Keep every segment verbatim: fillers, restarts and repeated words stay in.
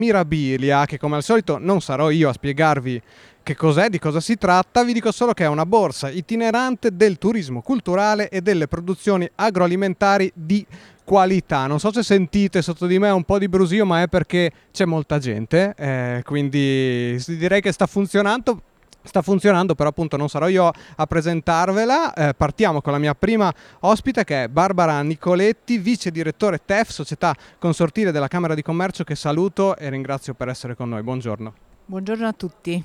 Mirabilia, che come al solito non sarò io a spiegarvi che cos'è, di cosa si tratta, vi dico solo che è una borsa itinerante del turismo culturale e delle produzioni agroalimentari di qualità. Non so se sentite sotto di me un po' di brusio, ma è perché c'è molta gente, eh, quindi direi che sta funzionando. Sta funzionando, però appunto non sarò io a presentarvela. Eh, partiamo con la mia prima ospite, che è Barbara Nicoletti, vice direttore T E F, società consortile della Camera di Commercio, che saluto e ringrazio per essere con noi. Buongiorno. Buongiorno a tutti.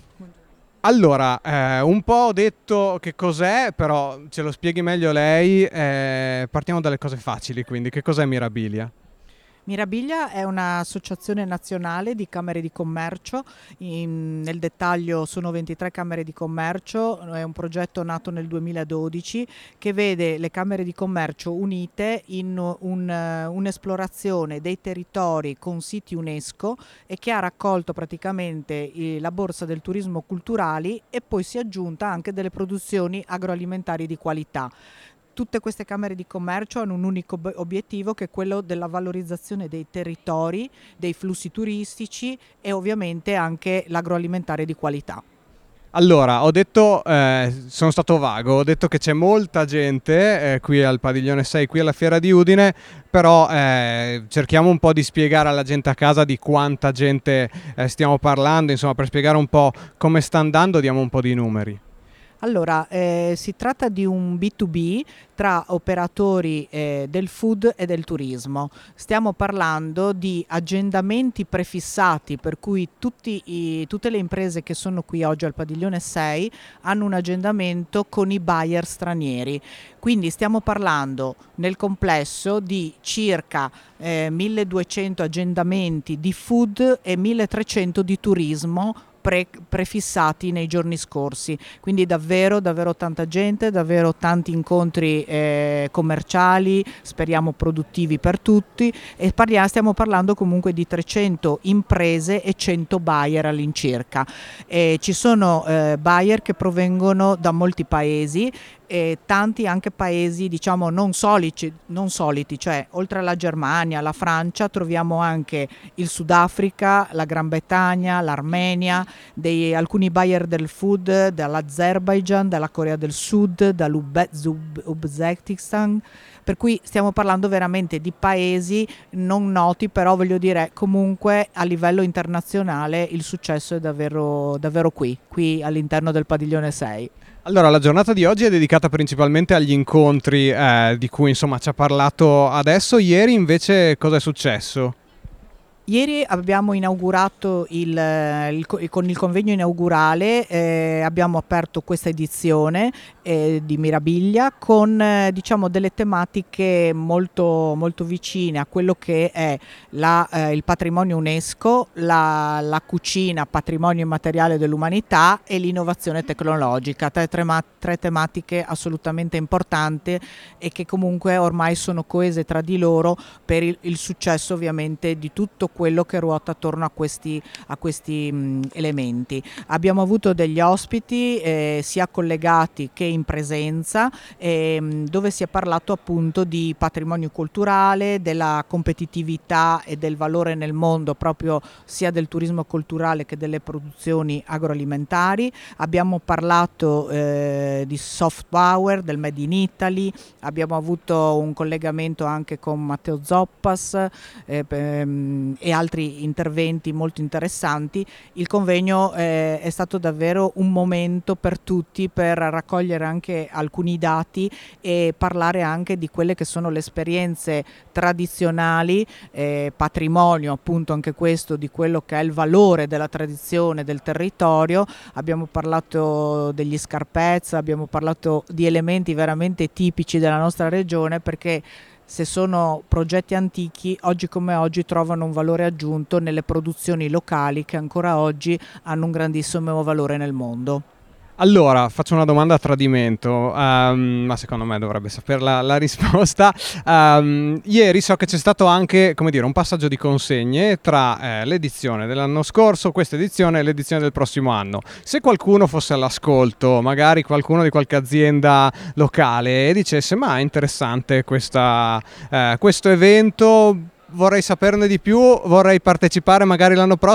Allora, eh, un po' ho detto che cos'è, però ce lo spieghi meglio lei. Eh, partiamo dalle cose facili, quindi che cos'è Mirabilia? Mirabilia è un'associazione nazionale di camere di commercio, in, nel dettaglio sono ventitré camere di commercio, è un progetto nato nel duemiladodici che vede le camere di commercio unite in un, un'esplorazione dei territori con siti UNESCO e che ha raccolto praticamente la borsa del turismo culturali e poi si è aggiunta anche delle produzioni agroalimentari di qualità. Tutte queste camere di commercio hanno un unico obiettivo, che è quello della valorizzazione dei territori, dei flussi turistici e ovviamente anche l'agroalimentare di qualità. Allora, ho detto, eh, sono stato vago, ho detto che c'è molta gente eh, qui al Padiglione sei, qui alla Fiera di Udine, però eh, cerchiamo un po' di spiegare alla gente a casa di quanta gente eh, stiamo parlando, insomma, per spiegare un po' come sta andando diamo un po' di numeri. Allora, eh, si tratta di un B due B tra operatori eh, del food e del turismo. Stiamo parlando di agendamenti prefissati, per cui tutti i, tutte le imprese che sono qui oggi al Padiglione sei hanno un agendamento con i buyer stranieri. Quindi stiamo parlando nel complesso di circa eh, milleduecento agendamenti di food e milletrecento di turismo Pre, prefissati nei giorni scorsi, quindi davvero davvero tanta gente, davvero tanti incontri eh, commerciali, speriamo produttivi per tutti, e parliamo, stiamo parlando comunque di trecento imprese e cento buyer all'incirca. E ci sono eh, buyer che provengono da molti paesi e tanti anche paesi diciamo non soliti, non soliti, cioè oltre alla Germania, la Francia, troviamo anche il Sudafrica, la Gran Bretagna, l'Armenia, dei, alcuni buyer del food dall'Azerbaijan, dalla Corea del Sud, dall'Uzbekistan, per cui stiamo parlando veramente di paesi non noti, però voglio dire comunque a livello internazionale il successo è davvero, davvero qui, qui all'interno del Padiglione sei. Allora, la giornata di oggi è dedicata principalmente agli incontri eh, di cui insomma ci ha parlato adesso. Ieri invece cosa è successo? Ieri abbiamo inaugurato il, il, con il convegno inaugurale, eh, abbiamo aperto questa edizione eh, di Mirabilia con eh, diciamo delle tematiche molto, molto vicine a quello che è la, eh, il patrimonio UNESCO, la, la cucina, patrimonio immateriale dell'umanità e l'innovazione tecnologica, tre, tre, tre tematiche assolutamente importanti e che comunque ormai sono coese tra di loro per il, il successo ovviamente di tutto quello che ruota attorno a questi, a questi mh, elementi. Abbiamo avuto degli ospiti eh, sia collegati che in presenza eh, dove si è parlato appunto di patrimonio culturale, della competitività e del valore nel mondo proprio sia del turismo culturale che delle produzioni agroalimentari. Abbiamo parlato eh, di soft power, del Made in Italy, abbiamo avuto un collegamento anche con Matteo Zoppas eh, ehm, e altri interventi molto interessanti. Il convegno eh, è stato davvero un momento per tutti per raccogliere anche alcuni dati e parlare anche di quelle che sono le esperienze tradizionali, eh, patrimonio appunto anche questo di quello che è il valore della tradizione del territorio. Abbiamo parlato degli scarpezza, abbiamo parlato di elementi veramente tipici della nostra regione, perché se sono progetti antichi, oggi come oggi trovano un valore aggiunto nelle produzioni locali che ancora oggi hanno un grandissimo valore nel mondo. Allora, faccio una domanda a tradimento, um, ma secondo me dovrebbe saperla la risposta. Um, ieri so che c'è stato anche, come dire, un passaggio di consegne tra eh, l'edizione dell'anno scorso, questa edizione e l'edizione del prossimo anno. Se qualcuno fosse all'ascolto, magari qualcuno di qualche azienda locale, e dicesse ma è interessante questa, eh, questo evento, vorrei saperne di più, vorrei partecipare magari l'anno prossimo.